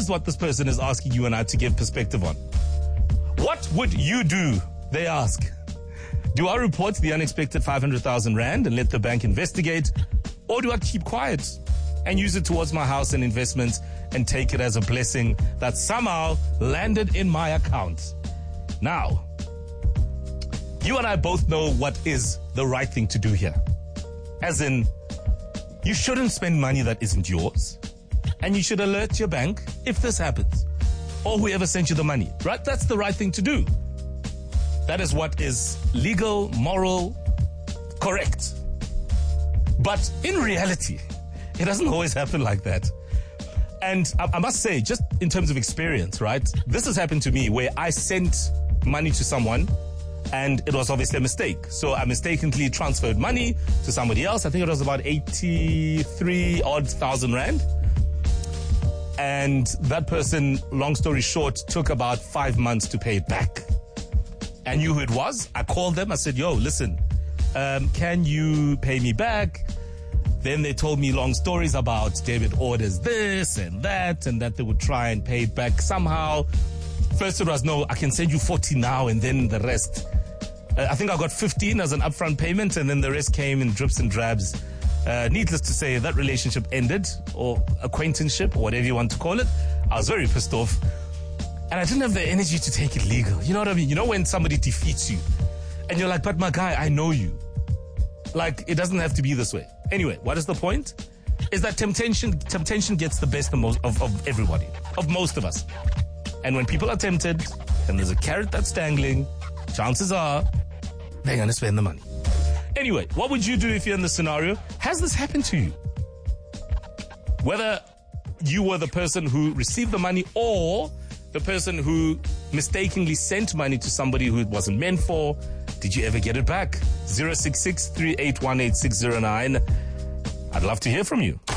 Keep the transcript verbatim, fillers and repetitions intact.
is what this person is asking you and I to give perspective on. What would you do? They ask. Do I report the unexpected five hundred thousand rand and let the bank investigate? Or do I keep quiet and use it towards my house and investments and take it as a blessing that somehow landed in my account? Now, you and I both know what is the right thing to do here. As in, you shouldn't spend money that isn't yours. And you should alert your bank if this happens. Or whoever sent you the money, right? That's the right thing to do. That is what is legal, moral, correct. But in reality, it doesn't always happen like that. And I, I must say, just in terms of experience, right? This has happened to me where I sent money to someone and it was obviously a mistake. So I mistakenly transferred money to somebody else. I think it was about eighty-three odd thousand rand. And that person, long story short, took about five months to pay it back. I knew who it was. I called them. I said, yo, listen, um, can you pay me back? Then they told me long stories about debit orders this and that, and that they would try and pay it back somehow. First it was, no, I can send you forty now, and then the rest. Uh, I think I got fifteen as an upfront payment, and then the rest came in drips and drabs. Uh, needless to say, that relationship ended, or acquaintanceship, or whatever you want to call it. I was very pissed off. And I didn't have the energy to take it legal. You know what I mean? You know when somebody defeats you, and you're like, but my guy, I know you. Like, it doesn't have to be this way. Anyway, what is the point? Is that temptation temptation gets the best of, most, of, of everybody, of most of us. And when people are tempted, and there's a carrot that's dangling, chances are they're going to spend the money. Anyway, what would you do if you're in this scenario? Has this happened to you? Whether you were the person who received the money or the person who mistakenly sent money to somebody who it wasn't meant for, did you ever get it back? zero six six, three eight one, eight six zero nine. I'd love to hear from you.